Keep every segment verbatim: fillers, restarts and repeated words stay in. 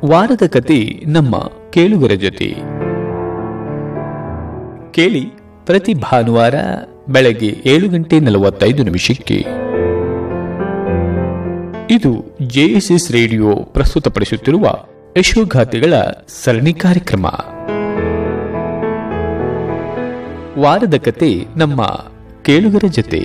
ವಾರದ ಕತೆ ನಮ್ಮ ಕೇಳುಗರ ಜೊತೆ ಕೇಳಿ ಪ್ರತಿ ಭಾನುವಾರ ಬೆಳಗ್ಗೆ ಏಳು ಗಂಟೆ ನಲವತ್ತೈದು ನಿಮಿಷಕ್ಕೆ. ಇದು ಜೆಎಸ್ಎಸ್ ರೇಡಿಯೋ ಪ್ರಸ್ತುತಪಡಿಸುತ್ತಿರುವ ಯಶೋಗಾಥೆಗಳ ಸರಣಿ ಕಾರ್ಯಕ್ರಮ. ವಾರದ ಕತೆ ನಮ್ಮ ಕೇಳುಗರ ಜೊತೆ.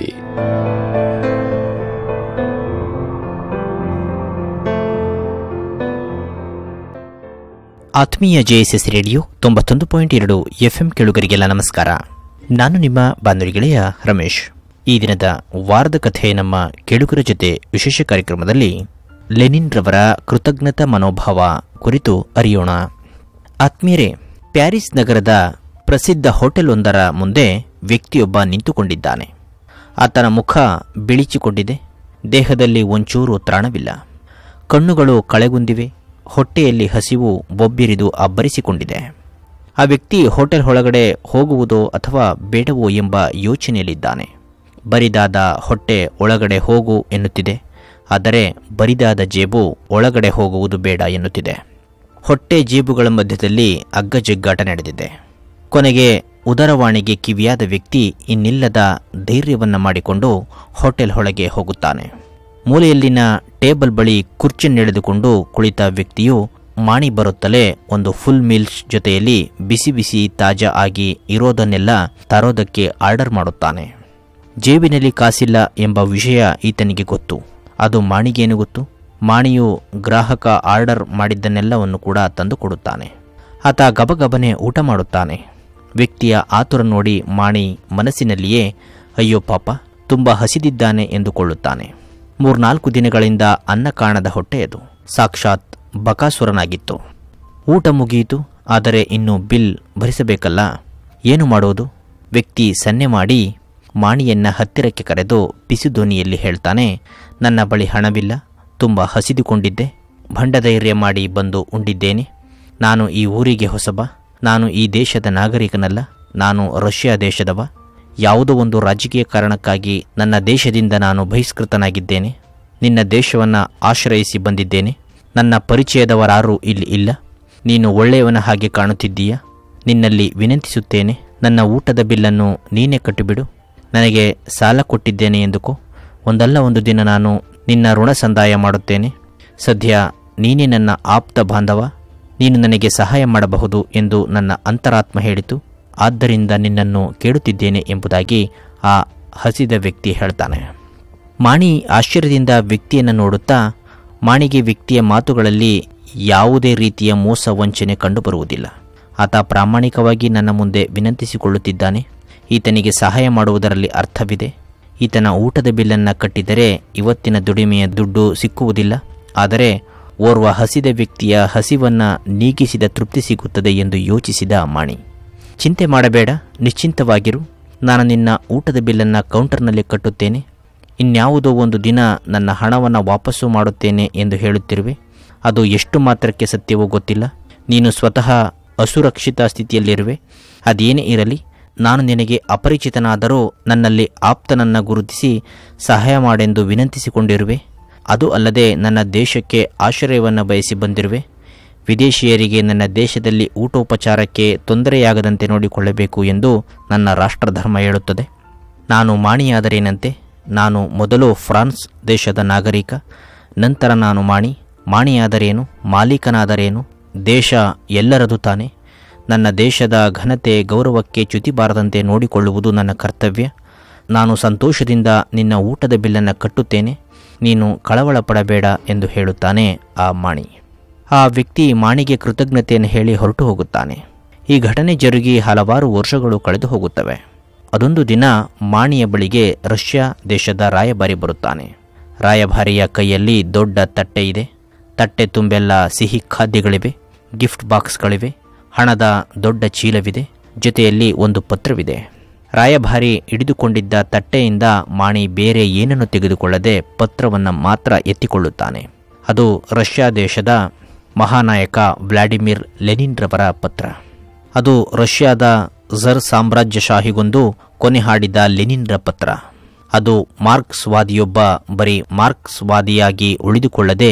ಆತ್ಮೀಯ ಜೆಎಸ್ಎಸ್ ರೇಡಿಯೋ ತೊಂಬತ್ತೊಂದು ಪಾಯಿಂಟ್ ಎರಡು ಎಫ್ಎಂ ಕೇಳುಗರಿಗೆಲ್ಲ ನಮಸ್ಕಾರ. ನಾನು ನಿಮ್ಮ ಬಾನುಲಿ ಗೆಳೆಯ ರಮೇಶ್. ಈ ದಿನದ ವಾರದ ಕಥೆ ನಮ್ಮ ಕೇಳುಗರ ಜೊತೆ ವಿಶೇಷ ಕಾರ್ಯಕ್ರಮದಲ್ಲಿ ಲೆನಿನ್ ರವರ ಕೃತಜ್ಞತಾ ಮನೋಭಾವ ಕುರಿತು ಅರಿಯೋಣ. ಆತ್ಮೀಯರೇ, ಪ್ಯಾರಿಸ್ ನಗರದ ಪ್ರಸಿದ್ಧ ಹೋಟೆಲ್ ಒಂದರ ಮುಂದೆ ವ್ಯಕ್ತಿಯೊಬ್ಬ ನಿಂತುಕೊಂಡಿದ್ದಾನೆ. ಆತನ ಮುಖ ಬಿಳಿಚಿಕೊಂಡಿದೆ. ದೇಹದಲ್ಲಿ ಒಂಚೂರು ತ್ರಾಣವಿಲ್ಲ. ಕಣ್ಣುಗಳು ಕಳೆಗುಂದಿವೆ. ಹೊಟ್ಟೆಯಲ್ಲಿ ಹಸಿವು ಬೊಬ್ಬಿರಿದು ಅಬ್ಬರಿಸಿಕೊಂಡಿದೆ. ಆ ವ್ಯಕ್ತಿ ಹೋಟೆಲ್ ಒಳಗಡೆ ಹೋಗುವುದೋ ಅಥವಾ ಬೇಡವೋ ಎಂಬ ಯೋಚನೆಯಲ್ಲಿದ್ದಾನೆ. ಬರಿದಾದ ಹೊಟ್ಟೆ ಒಳಗಡೆ ಹೋಗು ಎನ್ನುತ್ತಿದೆ, ಆದರೆ ಬರಿದಾದ ಜೇಬು ಒಳಗಡೆ ಹೋಗುವುದು ಬೇಡ ಎನ್ನುತ್ತಿದೆ. ಹೊಟ್ಟೆ ಜೇಬುಗಳ ಮಧ್ಯದಲ್ಲಿ ಅಗ್ಗಜಗ್ಗಾಟ ನಡೆದಿದೆ. ಕೊನೆಗೆ ಉದರವಾಣಿಗೆ ಕಿವಿಯಾದ ವ್ಯಕ್ತಿ ಇನ್ನಿಲ್ಲದ ಧೈರ್ಯವನ್ನು ಮಾಡಿಕೊಂಡು ಹೋಟೆಲ್ ಒಳಗೆ ಹೋಗುತ್ತಾನೆ. ಮೂಲೆಯಲ್ಲಿನ ಟೇಬಲ್ ಬಳಿ ಕುರ್ಚಿಯನ್ನೆಳೆದುಕೊಂಡು ಕುಳಿತ ವ್ಯಕ್ತಿಯು ಮಾಣಿ ಬರುತ್ತಲೇ ಒಂದು ಫುಲ್ ಮೀಲ್ಸ್ ಜೊತೆಯಲ್ಲಿ ಬಿಸಿ ಬಿಸಿ ತಾಜಾ ಆಗಿ ಇರೋದನ್ನೆಲ್ಲ ತರೋದಕ್ಕೆ ಆರ್ಡರ್ ಮಾಡುತ್ತಾನೆ. ಜೇಬಿನಲ್ಲಿ ಕಾಸಿಲ್ಲ ಎಂಬ ವಿಷಯ ಈತನಿಗೆ ಗೊತ್ತು. ಅದು ಮಾಣಿಗೇನು ಗೊತ್ತು? ಮಾಣಿಯು ಗ್ರಾಹಕ ಆರ್ಡರ್ ಮಾಡಿದ್ದನ್ನೆಲ್ಲವನ್ನು ಕೂಡ ತಂದು ಕೊಡುತ್ತಾನೆ. ಆತ ಗಬಗಬನೆ ಊಟ ಮಾಡುತ್ತಾನೆ. ವ್ಯಕ್ತಿಯ ಆತುರ ನೋಡಿ ಮಾಣಿ ಮನಸ್ಸಿನಲ್ಲಿಯೇ ಅಯ್ಯೋ ಪಾಪ, ತುಂಬ ಹಸಿದಿದ್ದಾನೆ ಎಂದುಕೊಳ್ಳುತ್ತಾನೆ. ಮೂರ್ನಾಲ್ಕು ದಿನಗಳಿಂದ ಅನ್ನ ಕಾಣದ ಹೊಟ್ಟೆಯದು ಸಾಕ್ಷಾತ್ ಬಕಾಸುರನಾಗಿತ್ತು. ಊಟ ಮುಗಿಯಿತು, ಆದರೆ ಇನ್ನು ಬಿಲ್ ಭರಿಸಬೇಕಲ್ಲ. ಏನು ಮಾಡೋದು? ವ್ಯಕ್ತಿ ಸನ್ನೆ ಮಾಡಿ ಮಾಣಿಯನ್ನ ಹತ್ತಿರಕ್ಕೆ ಕರೆದು ಪಿಸಿ ಧ್ವನಿಯಲ್ಲಿ ಹೇಳ್ತಾನೆ, ನನ್ನ ಬಳಿ ಹಣವಿಲ್ಲ, ತುಂಬ ಹಸಿದುಕೊಂಡಿದ್ದೆ, ಭಂಡಧೈರ್ಯ ಮಾಡಿ ಬಂದು ಉಂಡಿದ್ದೇನೆ. ನಾನು ಈ ಊರಿಗೆ ಹೊಸಬ, ನಾನು ಈ ದೇಶದ ನಾಗರಿಕನಲ್ಲ, ನಾನು ರಷ್ಯಾ ದೇಶದವ. ಯಾವುದೋ ಒಂದು ರಾಜಕೀಯ ಕಾರಣಕ್ಕಾಗಿ ನನ್ನ ದೇಶದಿಂದ ನಾನು ಬಹಿಷ್ಕೃತನಾಗಿದ್ದೇನೆ. ನಿನ್ನ ದೇಶವನ್ನು ಆಶ್ರಯಿಸಿ ಬಂದಿದ್ದೇನೆ. ನನ್ನ ಪರಿಚಯದವರಾರೂ ಇಲ್ಲಿ ಇಲ್ಲ. ನೀನು ಒಳ್ಳೆಯವನ ಹಾಗೆ ಕಾಣುತ್ತಿದ್ದೀಯ. ನಿನ್ನಲ್ಲಿ ವಿನಂತಿಸುತ್ತೇನೆ, ನನ್ನ ಊಟದ ಬಿಲ್ಲನ್ನು ನೀನೇ ಕಟ್ಟಿಬಿಡು. ನನಗೆ ಸಾಲ ಕೊಟ್ಟಿದ್ದೇನೆ ಎಂದುಕೋ. ಒಂದಲ್ಲ ಒಂದು ದಿನ ನಾನು ನಿನ್ನ ಋಣ ಸಂದಾಯ ಮಾಡುತ್ತೇನೆ. ಸದ್ಯ ನೀನೇ ನನ್ನ ಆಪ್ತ ಬಾಂಧವ, ನೀನು ನನಗೆ ಸಹಾಯ ಮಾಡಬಹುದು ಎಂದು ನನ್ನ ಅಂತರಾತ್ಮ ಹೇಳಿತು. ಆದ್ದರಿಂದ ನಿನ್ನನ್ನು ಕೇಳುತ್ತಿದ್ದೇನೆ ಎಂಬುದಾಗಿ ಆ ಹಸಿದ ವ್ಯಕ್ತಿ ಹೇಳ್ತಾನೆ. ಮಾಣಿ ಆಶ್ಚರ್ಯದಿಂದ ವ್ಯಕ್ತಿಯನ್ನು ನೋಡುತ್ತಾ, ಮಾಣಿಗೆ ವ್ಯಕ್ತಿಯ ಮಾತುಗಳಲ್ಲಿ ಯಾವುದೇ ರೀತಿಯ ಮೋಸ ವಂಚನೆ ಕಂಡುಬರುವುದಿಲ್ಲ. ಆತ ಪ್ರಾಮಾಣಿಕವಾಗಿ ನನ್ನ ಮುಂದೆ ವಿನಂತಿಸಿಕೊಳ್ಳುತ್ತಿದ್ದಾನೆ. ಈತನಿಗೆ ಸಹಾಯ ಮಾಡುವುದರಲ್ಲಿ ಅರ್ಥವಿದೆ. ಈತನ ಊಟದ ಬಿಲ್ಲನ್ನು ಕಟ್ಟಿದರೆ ಇವತ್ತಿನ ದುಡಿಮೆಯ ದುಡ್ಡು ಸಿಕ್ಕುವುದಿಲ್ಲ, ಆದರೆ ಓರ್ವ ಹಸಿದ ವ್ಯಕ್ತಿಯ ಹಸಿವನ್ನು ನೀಗಿಸಿದ ತೃಪ್ತಿ ಸಿಗುತ್ತದೆ ಎಂದು ಯೋಚಿಸಿದ ಮಾಣಿ. ಚಿಂತೆ ಮಾಡಬೇಡ, ನಿಶ್ಚಿಂತವಾಗಿರು. ನಾನು ನಿನ್ನ ಊಟದ ಬಿಲ್ಲನ್ನು ಕೌಂಟರ್ನಲ್ಲಿ ಕಟ್ಟುತ್ತೇನೆ. ಇನ್ಯಾವುದೋ ಒಂದು ದಿನ ನನ್ನ ಹಣವನ್ನು ವಾಪಸ್ಸು ಮಾಡುತ್ತೇನೆ ಎಂದು ಹೇಳುತ್ತಿರುವೆ. ಅದು ಎಷ್ಟು ಮಾತ್ರಕ್ಕೆ ಸತ್ಯವೋ ಗೊತ್ತಿಲ್ಲ. ನೀನು ಸ್ವತಃ ಅಸುರಕ್ಷಿತ ಸ್ಥಿತಿಯಲ್ಲಿರುವೆ. ಅದೇನೇ ಇರಲಿ, ನಾನು ನಿನಗೆ ಅಪರಿಚಿತನಾದರೂ ನನ್ನಲ್ಲಿ ಆಪ್ತನನ್ನು ಗುರುತಿಸಿ ಸಹಾಯ ಮಾಡೆಂದು ವಿನಂತಿಸಿಕೊಂಡಿರುವೆ. ಅದು ಅಲ್ಲದೆ ನನ್ನ ದೇಶಕ್ಕೆ ಆಶ್ರಯವನ್ನು ಬಯಸಿ ಬಂದಿರುವೆ. ವಿದೇಶಿಯರಿಗೆ ನನ್ನ ದೇಶದಲ್ಲಿ ಊಟೋಪಚಾರಕ್ಕೆ ತೊಂದರೆಯಾಗದಂತೆ ನೋಡಿಕೊಳ್ಳಬೇಕು ಎಂದು ನನ್ನ ರಾಷ್ಟ್ರಧರ್ಮ ಹೇಳುತ್ತದೆ. ನಾನು ಮಾಣಿಯಾದರೇನಂತೆ? ನಾನು ಮೊದಲು ಫ್ರಾನ್ಸ್ ದೇಶದ ನಾಗರಿಕ, ನಂತರ ನಾನು ಮಾಣಿ. ಮಾಣಿಯಾದರೇನು, ಮಾಲೀಕನಾದರೇನು? ದೇಶ ಎಲ್ಲರದು ತಾನೆ. ನನ್ನ ದೇಶದ ಘನತೆ ಗೌರವಕ್ಕೆ ಚ್ಯುತಿ ಬಾರದಂತೆ ನೋಡಿಕೊಳ್ಳುವುದು ನನ್ನ ಕರ್ತವ್ಯ. ನಾನು ಸಂತೋಷದಿಂದ ನಿನ್ನ ಊಟದ ಬಿಲ್ಲನ್ನು ಕಟ್ಟುತ್ತೇನೆ. ನೀನು ಕಳವಳ ಪಡಬೇಡ ಎಂದು ಹೇಳುತ್ತಾನೆ ಆ ಮಾಣಿ. ಆ ವ್ಯಕ್ತಿ ಮಾಣಿಗೆ ಕೃತಜ್ಞತೆಯನ್ನು ಹೇಳಿ ಹೊರಟು ಹೋಗುತ್ತಾನೆ. ಈ ಘಟನೆ ಜರುಗಿ ಹಲವಾರು ವರ್ಷಗಳು ಕಳೆದು ಹೋಗುತ್ತವೆ. ಅದೊಂದು ದಿನ ಮಾಣಿಯ ಬಳಿಗೆ ರಷ್ಯಾ ದೇಶದ ರಾಯಭಾರಿ ಬರುತ್ತಾನೆ. ರಾಯಭಾರಿಯ ಕೈಯಲ್ಲಿ ದೊಡ್ಡ ತಟ್ಟೆ ಇದೆ. ತಟ್ಟೆ ತುಂಬೆಲ್ಲ ಸಿಹಿ ಖಾದ್ಯಗಳಿವೆ, ಗಿಫ್ಟ್ ಬಾಕ್ಸ್ಗಳಿವೆ, ಹಣದ ದೊಡ್ಡ ಚೀಲವಿದೆ, ಜೊತೆಯಲ್ಲಿ ಒಂದು ಪತ್ರವಿದೆ. ರಾಯಭಾರಿ ಹಿಡಿದುಕೊಂಡಿದ್ದ ತಟ್ಟೆಯಿಂದ ಮಾಣಿ ಬೇರೆ ಏನನ್ನು ತೆಗೆದುಕೊಳ್ಳದೆ ಪತ್ರವನ್ನು ಮಾತ್ರ ಎತ್ತಿಕೊಳ್ಳುತ್ತಾನೆ. ಅದು ರಷ್ಯಾ ದೇಶದ ಮಹಾನಾಯಕ ವ್ಲಾಡಿಮಿರ್ ಲೆನಿನ್ ರವರ ಪತ್ರ. ಅದು ರಷ್ಯಾದ ಝರ್ ಸಾಮ್ರಾಜ್ಯಶಾಹಿಗೊಂದು ಕೊನೆ ಹಾಡಿದ ಲೆನಿನ್ರ ಪತ್ರ. ಅದು ಮಾರ್ಕ್ಸ್ವಾದಿಯೊಬ್ಬ ಬರೀ ಮಾರ್ಕ್ಸ್ವಾದಿಯಾಗಿ ಉಳಿದುಕೊಳ್ಳದೆ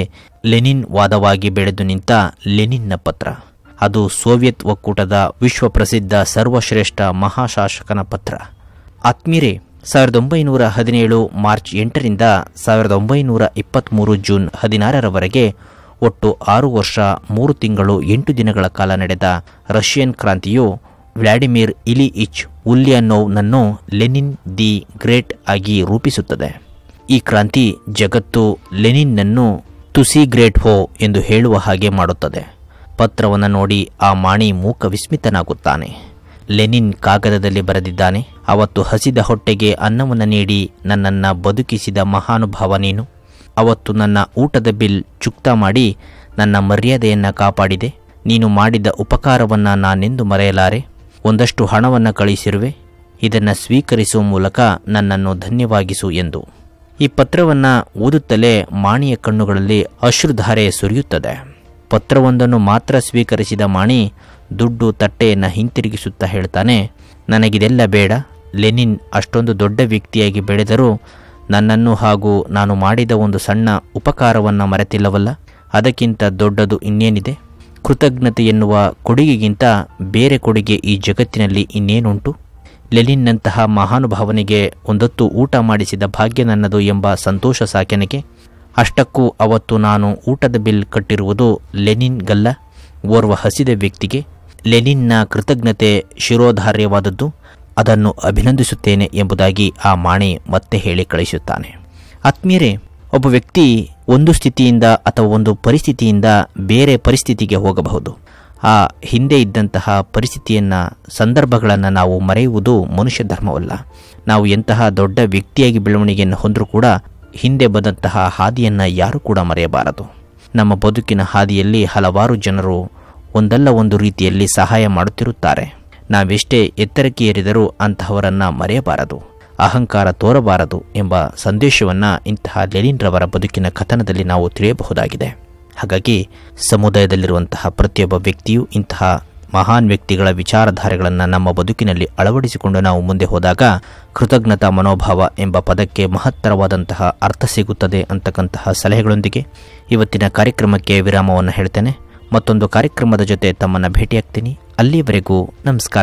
ಲೆನಿನ್ ವಾದವಾಗಿ ಬೆಳೆದು ನಿಂತ ಲೆನಿನ್ನ ಪತ್ರ. ಅದು ಸೋವಿಯತ್ ಒಕ್ಕೂಟದ ವಿಶ್ವಪ್ರಸಿದ್ಧ ಸರ್ವಶ್ರೇಷ್ಠ ಮಹಾಶಾಸಕನ ಪತ್ರ. ಆತ್ಮೀರೆ, ಸಾವಿರದ ಒಂಬೈನೂರ ಹದಿನೇಳು ಮಾರ್ಚ್ ಎಂಟರಿಂದ ಸಾವಿರದ ಒಂಬೈನೂರ ಇಪ್ಪತ್ತ್ಮೂರು ಜೂನ್ ಹದಿನಾರರವರೆಗೆ ಒಟ್ಟು ಆರು ವರ್ಷ ಮೂರು ತಿಂಗಳು ಎಂಟು ದಿನಗಳ ಕಾಲ ನಡೆದ Russian ಕ್ರಾಂತಿಯು Vladimir ಇಲಿಯಿಚ್ ಉಲ್ಯಾನೋವ್ನನ್ನು Lenin the great ಆಗಿ ರೂಪಿಸುತ್ತದೆ. ಈ ಕ್ರಾಂತಿ ಜಗತ್ತು ಲೆನಿನ್ನನ್ನು ತುಸಿ ಗ್ರೇಟ್ ಹೋ ಎಂದು ಹೇಳುವ ಹಾಗೆ ಮಾಡುತ್ತದೆ. ಪತ್ರವನ್ನು ನೋಡಿ ಆ ಮಾಣಿ ಮೂಕ ವಿಸ್ಮಿತನಾಗುತ್ತಾನೆ. ಲೆನಿನ್ ಕಾಗದದಲ್ಲಿ ಬರೆದಿದ್ದಾನೆ, ಅವತ್ತು ಹಸಿದ ಹೊಟ್ಟೆಗೆ ಅನ್ನವನ್ನು ನೀಡಿ ನನ್ನನ್ನು ಬದುಕಿಸಿದ ಮಹಾನುಭಾವ ನೀನು. ಅವತ್ತು ನನ್ನ ಊಟದ ಬಿಲ್ ಚುಕ್ತಾ ಮಾಡಿ ನನ್ನ ಮರ್ಯಾದೆಯನ್ನು ಕಾಪಾಡಿದೆ. ನೀನು ಮಾಡಿದ ಉಪಕಾರವನ್ನು ನಾನೆಂದು ಮರೆಯಲಾರೆ. ಒಂದಷ್ಟು ಹಣವನ್ನು ಕಳಿಸಿರುವೆ, ಇದನ್ನು ಸ್ವೀಕರಿಸುವ ಮೂಲಕ ನನ್ನನ್ನು ಧನ್ಯವಾಗಿಸು ಎಂದು. ಈ ಪತ್ರವನ್ನು ಓದುತ್ತಲೇ ಮಾಣಿಯ ಕಣ್ಣುಗಳಲ್ಲಿ ಅಶ್ರುಧಾರೆ ಸುರಿಯುತ್ತದೆ. ಪತ್ರವೊಂದನ್ನು ಮಾತ್ರ ಸ್ವೀಕರಿಸಿದ ಮಾಣಿ ದುಡ್ಡು ತಟ್ಟೆಯನ್ನು ಹಿಂತಿರುಗಿಸುತ್ತಾ ಹೇಳ್ತಾನೆ, ನನಗಿದೆಲ್ಲ ಬೇಡ. ಲೆನಿನ್ ಅಷ್ಟೊಂದು ದೊಡ್ಡ ವ್ಯಕ್ತಿಯಾಗಿ ಬೆಳೆದರೂ ನನ್ನನ್ನು ಹಾಗೂ ನಾನು ಮಾಡಿದ ಒಂದು ಸಣ್ಣ ಉಪಕಾರವನ್ನು ಮರೆತಿಲ್ಲವಲ್ಲ. ಅದಕ್ಕಿಂತ ದೊಡ್ಡದು ಇನ್ನೇನಿದೆ? ಕೃತಜ್ಞತೆ ಎನ್ನುವ ಕೊಡುಗೆಗಿಂತ ಬೇರೆ ಕೊಡುಗೆ ಈ ಜಗತ್ತಿನಲ್ಲಿ ಇನ್ನೇನುಂಟು? ಲೆನಿನ್ನಂತಹ ಮಹಾನುಭಾವನಿಗೆ ಒಂದೊತ್ತು ಊಟ ಮಾಡಿಸಿದ ಭಾಗ್ಯ ನನ್ನದು ಎಂಬ ಸಂತೋಷ ಸಾಕೆನಗೆ. ಅಷ್ಟಕ್ಕೂ ಅವತ್ತು ನಾನು ಊಟದ ಬಿಲ್ ಕಟ್ಟಿರುವುದು ಲೆನಿನ್ಗಲ್ಲ, ಓರ್ವ ಹಸಿದ ವ್ಯಕ್ತಿಗೆ. ಲೆನಿನ್ನ ಕೃತಜ್ಞತೆ ಶಿರೋಧಾರ್ಯವಾದದ್ದು, ಅದನ್ನು ಅಭಿನಂದಿಸುತ್ತೇನೆ ಎಂಬುದಾಗಿ ಆ ಮಾಣಿ ಮತ್ತೆ ಹೇಳಿ ಕಳಿಸುತ್ತಾನೆ. ಆತ್ಮೀಯರೇ, ಒಬ್ಬ ವ್ಯಕ್ತಿ ಒಂದು ಸ್ಥಿತಿಯಿಂದ ಅಥವಾ ಒಂದು ಪರಿಸ್ಥಿತಿಯಿಂದ ಬೇರೆ ಪರಿಸ್ಥಿತಿಗೆ ಹೋಗಬಹುದು. ಆ ಹಿಂದೆ ಇದ್ದಂತಹ ಪರಿಸ್ಥಿತಿಯನ್ನು, ಸಂದರ್ಭಗಳನ್ನು ನಾವು ಮರೆಯುವುದು ಮನುಷ್ಯ ಧರ್ಮವಲ್ಲ. ನಾವು ಎಂತಹ ದೊಡ್ಡ ವ್ಯಕ್ತಿಯಾಗಿ ಬೆಳವಣಿಗೆಯನ್ನು ಹೊಂದರೂ ಕೂಡ ಹಿಂದೆ ಬಂದಂತಹ ಹಾದಿಯನ್ನು ಯಾರೂ ಕೂಡ ಮರೆಯಬಾರದು. ನಮ್ಮ ಬದುಕಿನ ಹಾದಿಯಲ್ಲಿ ಹಲವಾರು ಜನರು ಒಂದಲ್ಲ ಒಂದು ರೀತಿಯಲ್ಲಿ ಸಹಾಯ ಮಾಡುತ್ತಿರುತ್ತಾರೆ. ನಾವೆಷ್ಟೇ ಎತ್ತರಕ್ಕೆ ಏರಿದರೂ ಅಂತಹವರನ್ನು ಮರೆಯಬಾರದು, ಅಹಂಕಾರ ತೋರಬಾರದು ಎಂಬ ಸಂದೇಶವನ್ನು ಇಂತಹ ಲೆನಿನ್ರವರ ಬದುಕಿನ ಕಥನದಲ್ಲಿ ನಾವು ತಿಳಿಯಬಹುದಾಗಿದೆ. ಹಾಗಾಗಿ ಸಮುದಾಯದಲ್ಲಿರುವಂತಹ ಪ್ರತಿಯೊಬ್ಬ ವ್ಯಕ್ತಿಯೂ ಇಂತಹ ಮಹಾನ್ ವ್ಯಕ್ತಿಗಳ ವಿಚಾರಧಾರೆಗಳನ್ನು ನಮ್ಮ ಬದುಕಿನಲ್ಲಿ ಅಳವಡಿಸಿಕೊಂಡು ನಾವು ಮುಂದೆ ಹೋದಾಗ ಕೃತಜ್ಞತಾ ಮನೋಭಾವ ಎಂಬ ಪದಕ್ಕೆ ಮಹತ್ತರವಾದಂತಹ ಅರ್ಥ ಸಿಗುತ್ತದೆ ಅಂತಕ್ಕಂತಹ ಸಲಹೆಗಳೊಂದಿಗೆ ಇವತ್ತಿನ ಕಾರ್ಯಕ್ರಮಕ್ಕೆ ವಿರಾಮವನ್ನು ಹೇಳ್ತೇನೆ. ಮತ್ತೊಂದು ಕಾರ್ಯಕ್ರಮದ ಜೊತೆ ತಮ್ಮನ್ನು ಭೇಟಿಯಾಗ್ತೀನಿ. ಅಲ್ಲಿಯವರೆಗೂ ನಮಸ್ಕಾರ.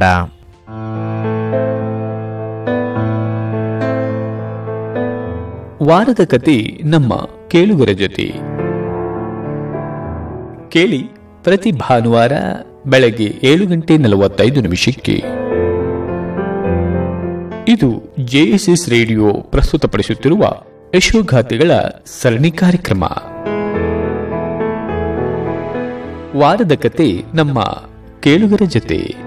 ವಾರದ ಕತೆ ನಮ್ಮ ಕೇಳುಗರ ಜೊತೆ ಕೇಳಿ ಪ್ರತಿ ಭಾನುವಾರ ಬೆಳಗ್ಗೆ ಏಳು ಗಂಟೆ ನಲವತ್ತೈದು ನಿಮಿಷಕ್ಕೆ. ಇದು ಜೆಎಸ್ಎಸ್ ರೇಡಿಯೋ ಪ್ರಸ್ತುತಪಡಿಸುತ್ತಿರುವ ಯಶೋಗಾಥೆಗಳ ಸರಣಿ ಕಾರ್ಯಕ್ರಮ. ವಾರದ ಕತೆ ನಮ್ಮ ಕೇಳುಗರ ಜೊತೆ.